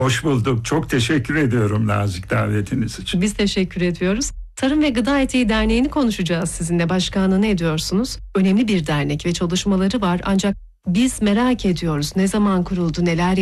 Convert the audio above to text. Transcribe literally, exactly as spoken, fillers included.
Hoş bulduk. Çok teşekkür ediyorum nazik davetiniz için. Biz teşekkür ediyoruz. Tarım ve Gıda Etiği Derneği'ni konuşacağız sizinle. Başkanlığını ediyorsunuz. Önemli bir dernek ve çalışmaları var. Ancak biz merak ediyoruz. Ne zaman kuruldu, neler